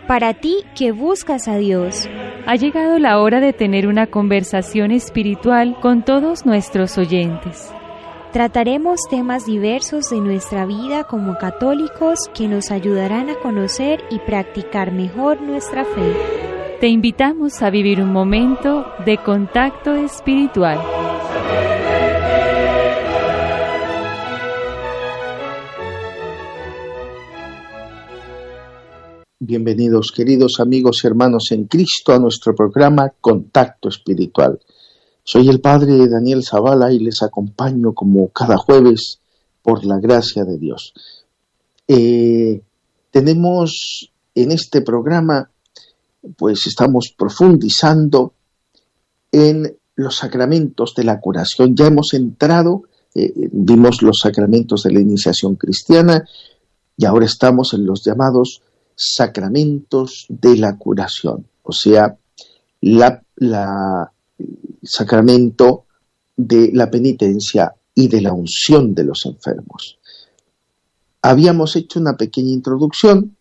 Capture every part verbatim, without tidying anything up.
Para ti que buscas a Dios, ha llegado la hora de tener una conversación espiritual con todos nuestros oyentes. Trataremos temas diversos de nuestra vida como católicos que nos ayudarán a conocer y practicar mejor nuestra fe. Te invitamos a vivir un momento de contacto espiritual. Bienvenidos, queridos amigos y hermanos en Cristo, a nuestro programa Contacto Espiritual. Soy el Padre Daniel Zavala y les acompaño como cada jueves por la gracia de Dios. Eh, tenemos en este programa, pues estamos profundizando en los sacramentos de la curación. Ya hemos entrado, eh, vimos los sacramentos de la iniciación cristiana y ahora estamos en los llamados sacramentos de la curación, o sea, la, la sacramento de la penitencia y de la unción de los enfermos. Habíamos hecho una pequeña introducción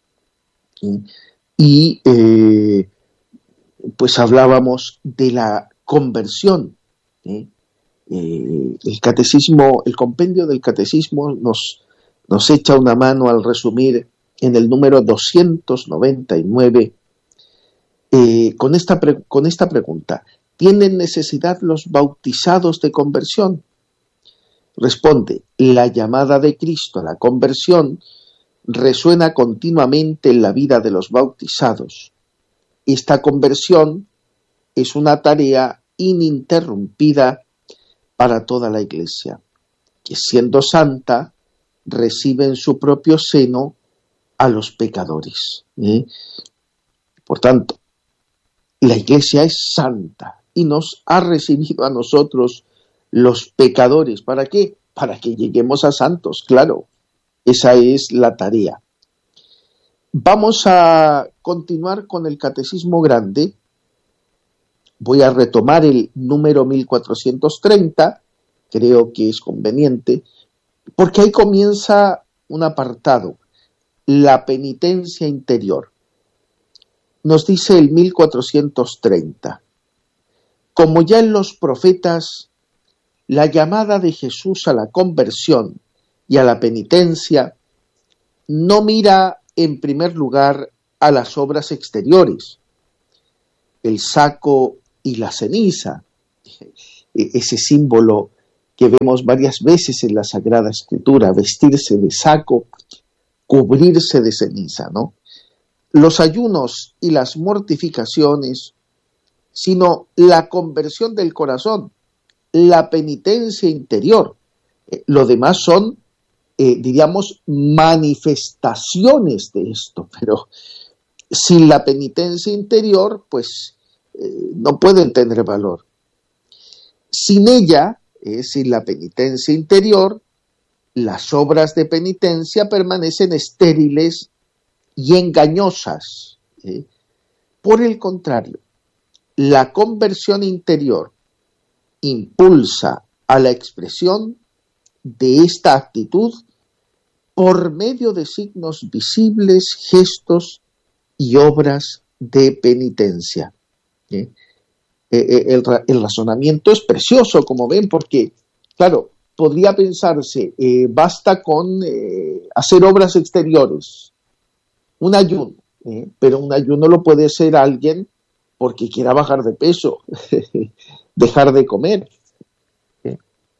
y, y eh, pues hablábamos de la conversión. ¿eh? Eh, el catecismo, el compendio del catecismo nos, nos echa una mano al resumir en el número doscientos noventa y nueve, eh, con, esta pre- con esta pregunta: ¿tienen necesidad los bautizados de conversión? Responde: la llamada de Cristo a la conversión resuena continuamente en la vida de los bautizados. Esta conversión es una tarea ininterrumpida para toda la Iglesia, que siendo santa recibe en su propio seno a los pecadores. ¿eh? Por tanto, la Iglesia es santa y nos ha recibido a nosotros los pecadores. ¿Para qué? Para que lleguemos a santos, claro. Esa es la tarea. Vamos a continuar con el Catecismo Grande. Voy a retomar el número mil cuatrocientos treinta, creo que es conveniente, porque ahí comienza un apartado: la penitencia interior. Nos dice el mil cuatrocientos treinta: como ya en los profetas, la llamada de Jesús a la conversión y a la penitencia no mira en primer lugar a las obras exteriores, el saco y la ceniza, ese símbolo que vemos varias veces en la Sagrada Escritura, vestirse de saco, cubrirse de ceniza, ¿no? Los ayunos y las mortificaciones, sino la conversión del corazón, la penitencia interior. Eh, lo demás son, eh, diríamos, manifestaciones de esto, pero sin la penitencia interior, pues eh, no pueden tener valor. Sin ella, eh, sin la penitencia interior, las obras de penitencia permanecen estériles y engañosas. ¿eh? Por el contrario, la conversión interior impulsa a la expresión de esta actitud por medio de signos visibles, gestos y obras de penitencia. ¿eh? El, el razonamiento es precioso, como ven, porque, claro, podría pensarse, eh, basta con eh, hacer obras exteriores, un ayuno, eh, pero un ayuno lo puede hacer alguien porque quiera bajar de peso, dejar de comer. Eh.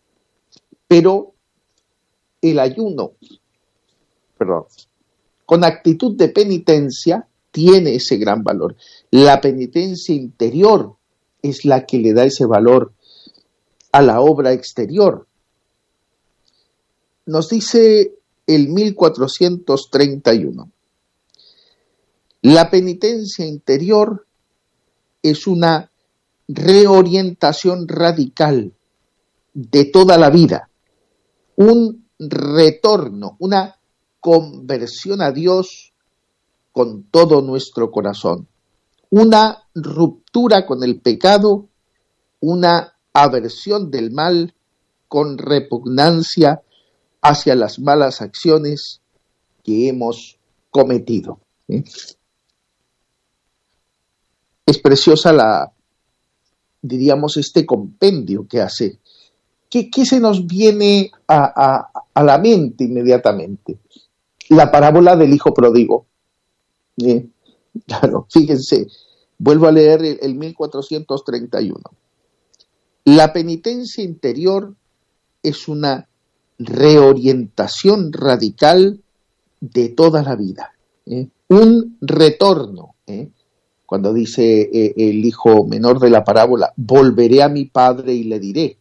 Pero el ayuno, perdón, con actitud de penitencia tiene ese gran valor. La penitencia interior es la que le da ese valor a la obra exterior. Nos dice el mil cuatrocientos treinta y uno: la penitencia interior es una reorientación radical de toda la vida, un retorno, una conversión a Dios con todo nuestro corazón, una ruptura con el pecado, una aversión del mal con repugnancia hacia las malas acciones que hemos cometido. ¿eh? Es preciosa la, diríamos, este compendio que hace. ¿Qué, qué se nos viene a, a, a la mente inmediatamente? La parábola del hijo pródigo. ¿Eh? Claro, fíjense, vuelvo a leer el, el mil cuatrocientos treinta y uno. La penitencia interior es una reorientación radical de toda la vida, ¿eh? Un retorno, ¿eh? Cuando dice eh, el hijo menor de la parábola, volveré a mi padre y le diré.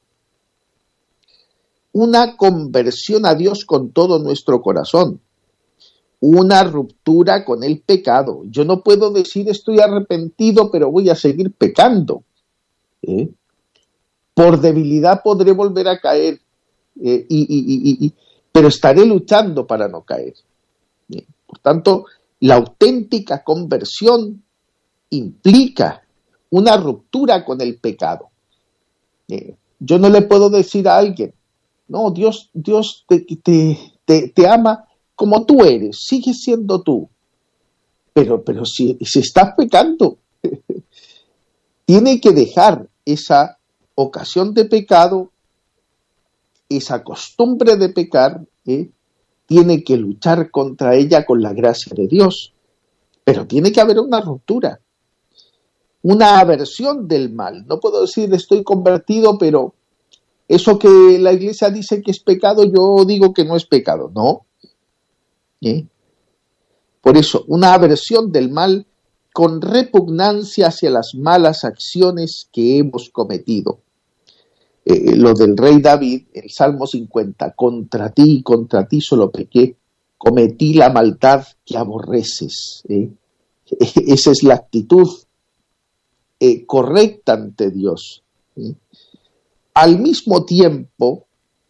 Una conversión a Dios con todo nuestro corazón, una ruptura con el pecado. Yo no puedo decir estoy arrepentido, pero voy a seguir pecando, ¿eh? Por debilidad podré volver a caer, eh, y, y, y, y, pero estaré luchando para no caer. ¿Eh? Por tanto, la auténtica conversión implica una ruptura con el pecado. Eh, yo no le puedo decir a alguien, no, Dios, Dios te, te, te, te ama como tú eres, sigue siendo tú. Pero, pero si, si estás pecando, tiene que dejar esa ocasión de pecado, esa costumbre de pecar, ¿eh? Tiene que luchar contra ella con la gracia de Dios. Pero tiene que haber una ruptura, una aversión del mal. No puedo decir estoy convertido, pero eso que la iglesia dice que es pecado, yo digo que no es pecado. No. ¿Eh? Por eso, una aversión del mal con repugnancia hacia las malas acciones que hemos cometido. Eh, lo del rey David, el Salmo cincuenta, contra ti, contra ti solo pequé, cometí la maldad que aborreces. ¿Eh? Esa es la actitud eh, correcta ante Dios. ¿Eh? Al mismo tiempo,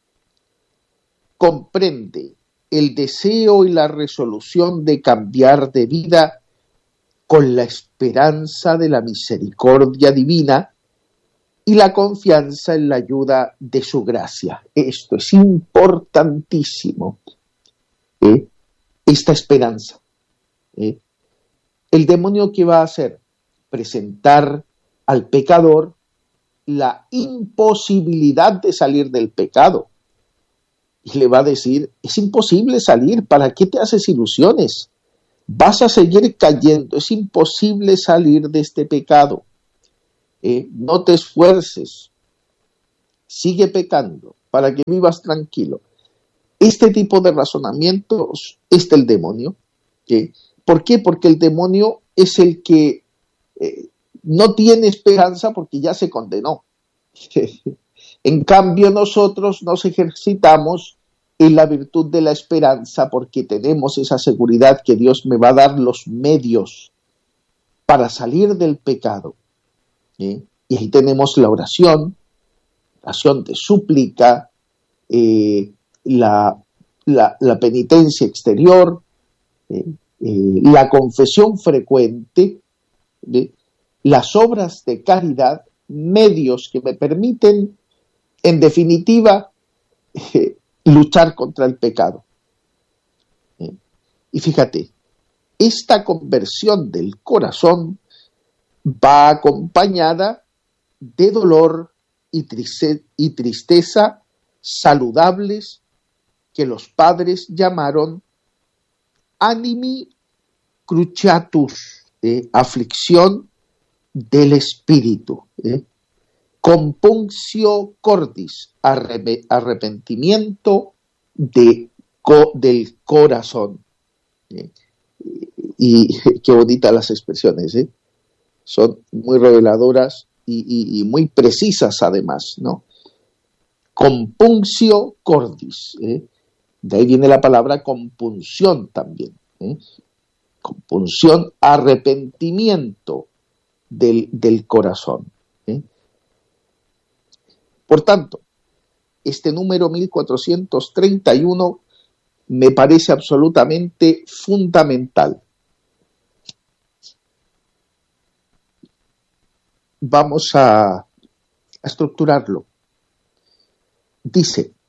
comprende el deseo y la resolución de cambiar de vida con la esperanza de la misericordia divina y la confianza en la ayuda de su gracia. Esto es importantísimo, ¿eh? Esta esperanza. ¿eh? El demonio, ¿qué va a hacer? Presentar al pecador la imposibilidad de salir del pecado. Y le va a decir, es imposible salir, ¿para qué te haces ilusiones? Vas a seguir cayendo, es imposible salir de este pecado. Eh, no te esfuerces, sigue pecando para que vivas tranquilo. Este tipo de razonamientos es del demonio. ¿eh? ¿Por qué? Porque el demonio es el que eh, no tiene esperanza porque ya se condenó. En cambio, nosotros nos ejercitamos en la virtud de la esperanza porque tenemos esa seguridad que Dios me va a dar los medios para salir del pecado. ¿eh? Y ahí tenemos la oración, oración de súplica, eh, la, la, la penitencia exterior, eh, eh, la confesión frecuente, ¿eh? las obras de caridad, medios que me permiten, en definitiva, eh, luchar contra el pecado. ¿Eh? Y fíjate, esta conversión del corazón va acompañada de dolor y, triste, y tristeza saludables que los padres llamaron animi cruciatus, ¿eh? aflicción del espíritu. ¿eh? Compunctio cordis, arrepentimiento de, co, del corazón. ¿eh? Y, y qué bonitas las expresiones, ¿eh? Son muy reveladoras y, y, y muy precisas además, ¿no? Compunctio cordis, ¿eh? De ahí viene la palabra compunción también. ¿eh? Compunción, arrepentimiento del, del corazón. ¿eh? Por tanto, este número mil cuatrocientos treinta y uno me parece absolutamente fundamental. Vamos a, a estructurarlo. Dice,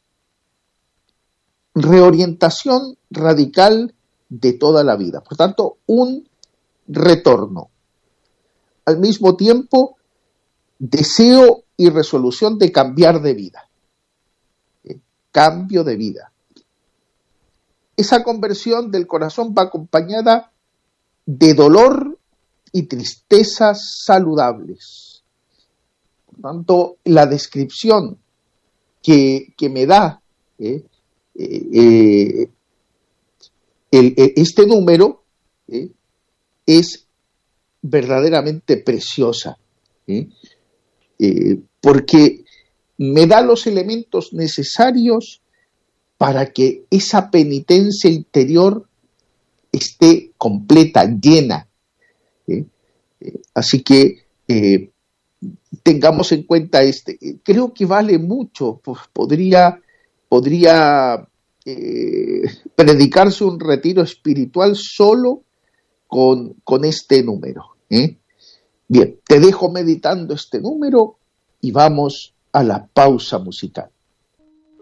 reorientación radical de toda la vida. Por tanto, un retorno, al mismo tiempo deseo y resolución de cambiar de vida. ¿Eh? Cambio de vida. Esa conversión del corazón va acompañada de dolor y tristezas saludables. Por tanto, la descripción que, que me da eh, eh, eh, el, este número eh, es verdaderamente preciosa, ¿eh? Eh, porque me da los elementos necesarios para que esa penitencia interior esté completa, llena. ¿eh? Eh, así que eh, tengamos en cuenta este. Creo que vale mucho, pues podría, podría eh, predicarse un retiro espiritual solo con, con este número. ¿eh? Bien, te dejo meditando este número y vamos a la pausa musical.